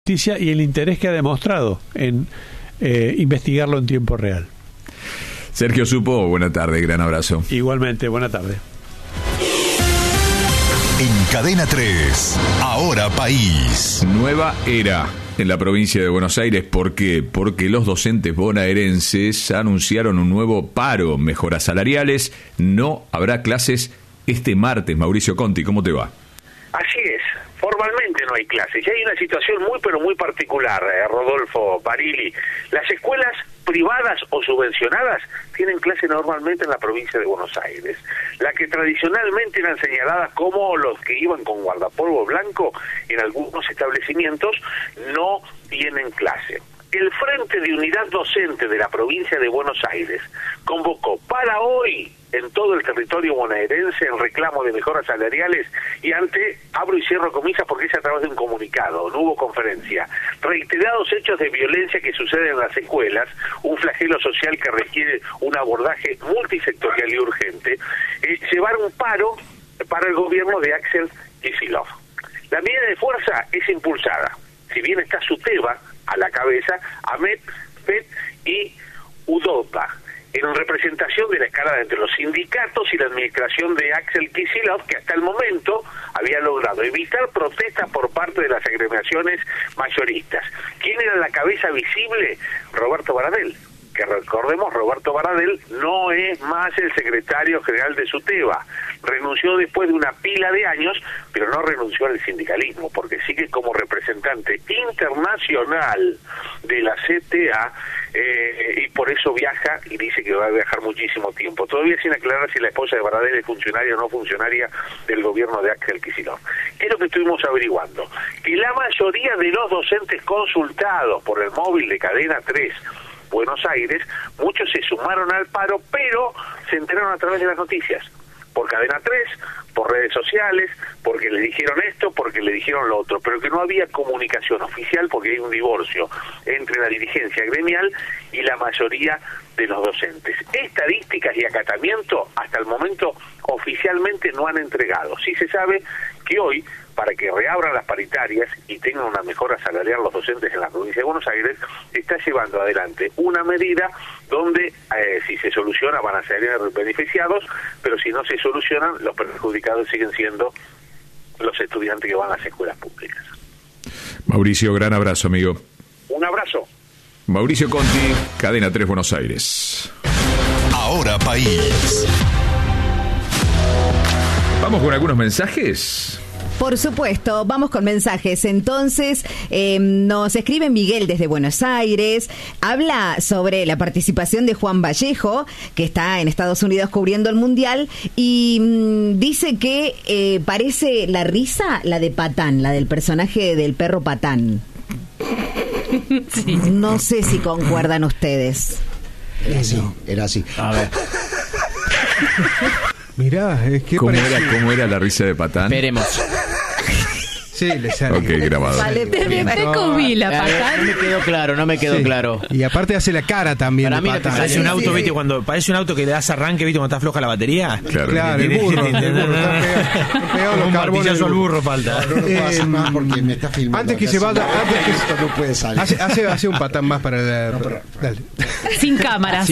justicia y el interés que ha demostrado en investigarlo en tiempo real. Sergio Supo, buena tarde, gran abrazo. Igualmente, buena tarde. En Cadena 3, Ahora País. Nueva era en la provincia de Buenos Aires. ¿Por qué? Porque los docentes bonaerenses anunciaron un nuevo paro, mejoras salariales. No habrá clases este martes. Mauricio Conti, ¿cómo te va? Así es. Formalmente no hay clases. Y hay una situación muy particular, Rodolfo Barili. Las escuelas privadas o subvencionadas tienen clase normalmente en la provincia de Buenos Aires. Las que tradicionalmente eran señaladas como los que iban con guardapolvo blanco en algunos establecimientos no tienen clase. El Frente de Unidad Docente de la provincia de Buenos Aires convocó para hoy en todo el territorio bonaerense el reclamo de mejoras salariales y abro y cierro comillas porque es a través de un comunicado, no hubo conferencia. Reiterados hechos de violencia que suceden en las escuelas, un flagelo social que requiere un abordaje multisectorial y urgente, llevar un paro para el gobierno de Axel Kicillof. La medida de fuerza es impulsada, si bien está Suteva a la cabeza, AMET, FED y UDOPA, en representación de la escala entre los sindicatos y la administración de Axel Kicillof, que hasta el momento había logrado evitar protestas por parte de las agremiaciones mayoristas. ¿Quién era la cabeza visible? Roberto Baradel, que recordemos, Roberto Baradel no es más el secretario general de Suteva. Renunció después de una pila de años, pero no renunció al sindicalismo, porque sigue como representante internacional de la CTA, y por eso viaja y dice que va a viajar muchísimo tiempo. Todavía sin aclarar si la esposa de Baradel es funcionaria o no funcionaria del gobierno de Axel Kicillof. ¿Qué es lo que estuvimos averiguando? Que la mayoría de los docentes consultados por el móvil de Cadena 3 Buenos Aires, muchos se sumaron al paro, pero se enteraron a través de las noticias, por Cadena 3, por redes sociales, porque le dijeron esto, porque le dijeron lo otro, pero que no había comunicación oficial porque hay un divorcio entre la dirigencia gremial y la mayoría de los docentes. Estadísticas y acatamiento hasta el momento oficialmente no han entregado. Sí se sabe que hoy, para que reabran las paritarias y tengan una mejora salarial los docentes en la provincia de Buenos Aires, está llevando adelante una medida donde si se soluciona van a ser beneficiados, pero si no se solucionan, los perjudicados siguen siendo los estudiantes que van a las escuelas públicas. Mauricio, gran abrazo, amigo. Un abrazo. Mauricio Conti, Cadena 3 Buenos Aires. Ahora País. Vamos con algunos mensajes. Por supuesto, vamos con mensajes. Entonces, nos escribe Miguel desde Buenos Aires, habla sobre la participación de Juan Vallejo, que está en Estados Unidos cubriendo el Mundial, y dice que parece la risa, la de Patán, la del personaje del perro Patán. Sí. No sé si concuerdan ustedes. Era así. A ver. Mirá, es que ¿Cómo era la risa de Patán? Esperemos. Sí, le sale. Ok, grabado. Vale, No me quedó claro. Y aparte hace la cara también. Para mí parece un auto, ¿viste? Cuando parece un auto que le das arranque, ¿viste? Cuando está floja la batería. Claro, el burro. Está pegado los un carbones martillazo al burro falta. No puedo hacer más porque me está filmando. Antes que se vaya, esto no puede salir. hace un Patán más para dale. Sin cámara.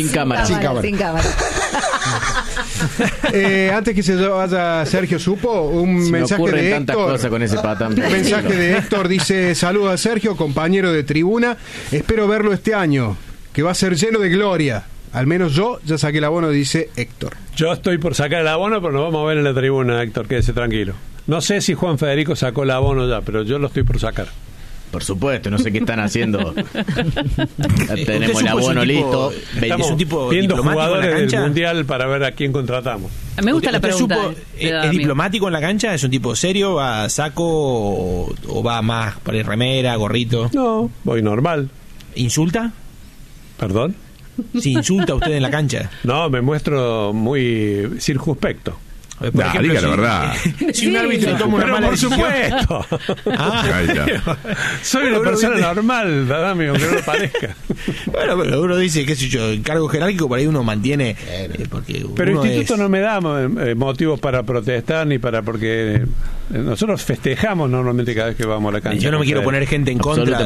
Antes que se vaya Sergio Supo, un mensaje de tantas Héctor. Cosas con ese Patán. Un mensaje de Héctor dice: saludos a Sergio, compañero de tribuna, espero verlo este año, que va a ser lleno de gloria. Al menos yo ya saqué el abono, dice Héctor. Yo estoy por sacar el abono, pero nos vamos a ver en la tribuna, Héctor, quédese tranquilo. No sé si Juan Federico sacó el abono ya, pero yo lo estoy por sacar. Por supuesto, no sé qué están haciendo. Ya tenemos el abono listo. Estamos viendo jugadores del Mundial para ver a quién contratamos. Me gusta la pregunta. ¿Es diplomático en la cancha? ¿Es un tipo serio? ¿Va a saco o va más por el remera, gorrito? No, voy normal. ¿Insulta? ¿Perdón? ¿Si insulta a usted en la cancha? No, me muestro muy circunspecto. Por ejemplo, diga la verdad. Si un árbitro toma una mala decisión. Por supuesto. Soy una persona normal, ¿verdad, amigo? Que no lo parezca. Bueno, pero uno dice, qué sé yo, el cargo jerárquico por ahí uno mantiene. Pero el instituto no me da motivos para protestar ni para. Porque nosotros festejamos normalmente cada vez que vamos a la cancha. Yo no me quiero poner gente en contra